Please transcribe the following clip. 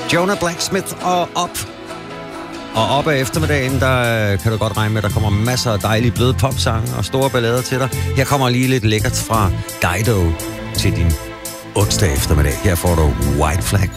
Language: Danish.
Jonah Blacksmith og Up. Og op ad eftermiddagen, der kan du godt regne med, at der kommer masser af dejlige bløde popsange og store ballader til dig. Her kommer lige lidt lækkert fra Dido til din onsdag eftermiddag. Her får du White Flag